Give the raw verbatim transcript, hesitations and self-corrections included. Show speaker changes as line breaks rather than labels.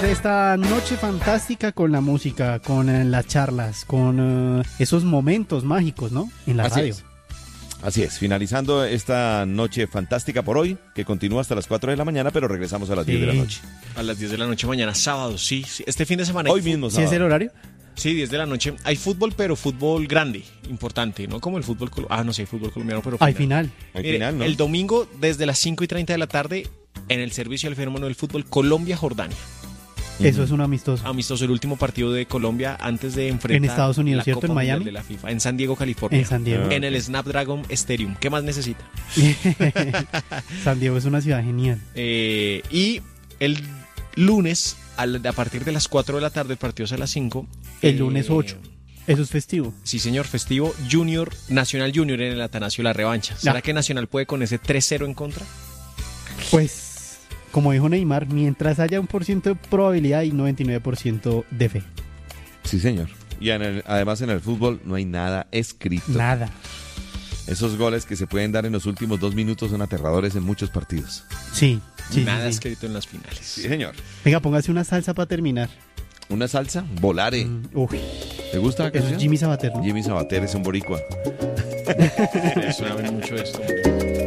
Esta noche fantástica con la música, con eh, las charlas, con uh, esos momentos mágicos, ¿no? En la
Así
radio.
Es. Así es, finalizando esta noche fantástica por hoy, que continúa hasta las cuatro de la mañana, pero regresamos a las
Sí.
diez de la noche.
A las diez de la noche mañana, sábado, sí. sí. Este fin de semana.
Hoy
hay fu-
mismo,
¿Sí
sábado.
es el horario?
Sí, diez de la noche. Hay fútbol, pero fútbol grande, importante, ¿no? Como el fútbol colombiano. Ah, no sé, fútbol colombiano, pero
Al final.
Al
Mire,
final, ¿no?
el domingo, desde las cinco y treinta de la tarde, en el servicio del fenómeno del fútbol, Colombia-Jordania.
Eso es un amistoso.
Amistoso, el último partido de Colombia antes de enfrentar
En Estados Unidos,
la
¿cierto?
Copa
¿En
Mundial
Miami?
de la FIFA, en San Diego, California.
En San Diego.
Ah.
En el Snapdragon Stadium. ¿Qué más necesita?
San Diego es una ciudad genial.
Eh, y el lunes, al- a partir de las cuatro de la tarde, el partido es a las cinco.
El
eh,
lunes ocho. Eso es festivo.
Sí, señor, festivo Junior, Nacional Junior en el Atanasio La Revancha. ¿Será
Ya.
que Nacional puede con ese tres cero en contra?
Pues, como dijo Neymar, mientras haya un por ciento de probabilidad y noventa y nueve por ciento de fe.
Sí, señor. Y en el- además en el fútbol no hay nada escrito.
Nada.
Esos goles que se pueden dar en los últimos dos minutos son aterradores en muchos partidos.
Sí, sí.
Nada
sí, sí.
escrito en las finales.
Sí, señor.
Venga, póngase una salsa para terminar.
Una salsa, volare.
Mm, Uy,
¿Te gusta la
eso es
canción?
Jimmy Sabater, ¿no?
Jimmy Sabater es un boricua.
Suena mucho esto.